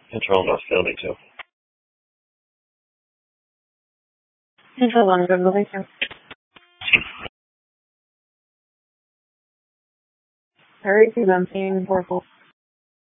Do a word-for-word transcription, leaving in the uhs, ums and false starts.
Control North Philly too. Control one, good moving through. Hurry, because I'm seeing portals.